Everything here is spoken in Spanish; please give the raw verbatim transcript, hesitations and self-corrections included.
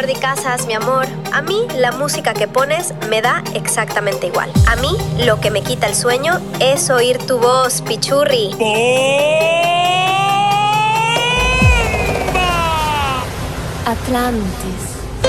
Jordi Casas, mi amor. A mí la música que pones me da exactamente igual. A mí lo que me quita el sueño es oír tu voz, pichurri. Atlantis.